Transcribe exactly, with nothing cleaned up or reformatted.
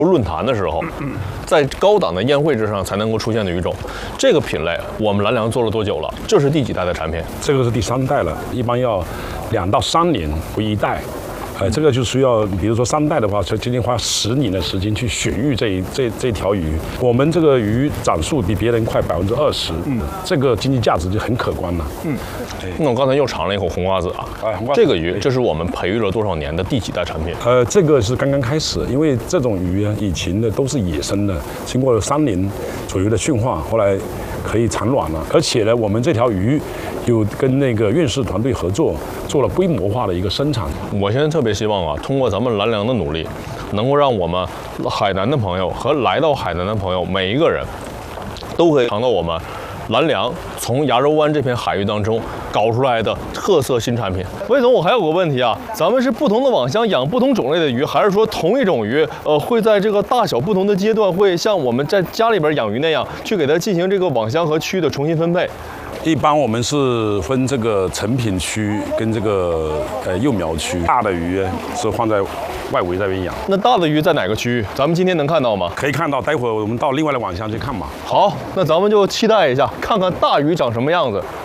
论坛的时候，在高档的宴会之上才能够出现的鱼种。这个品类我们蓝粮做了多久了？这是第几代的产品？ 这个是第三代了，一般要两到三年为一代。呃，这个就需要，比如说三代的话，就仅仅花十年的时间去选育这一这这条鱼。我们这个鱼长速比别人快百分之二十，嗯，这个经济价值就很可观了。嗯， 那我刚才又尝了一口红瓜子啊， 哎，红瓜子这个鱼，这是我们培育了多少年的第几代产品？ 呃，这个是刚刚开始，因为这种鱼啊，以前的都是野生的，经过了三年左右的驯化，后来可以产卵了。而且呢，我们这条鱼有跟那个院士团队合作，做了规模化的一个生产。 我现在特别希望啊，通过咱们蓝粮的努力，能够让我们海南的朋友和来到海南的朋友每一个人，都可以尝到我们蓝粮从牙洲湾这片海域当中搞出来的特色新产品。魏总，我还有个问题啊，咱们是不同的网箱养不同种类的鱼，还是说同一种鱼，呃，会在这个大小不同的阶段，会像我们在家里边养鱼那样，去给它进行这个网箱和区域的重新分配？ 一般我们是分这个成品区跟这个呃幼苗区，大的鱼是放在外围那边养。 那大的鱼在哪个区域？咱们今天能看到吗？ 可以看到，待会儿我们到另外的网箱去看嘛。 好，那咱们就期待一下，看看大鱼长什么样子。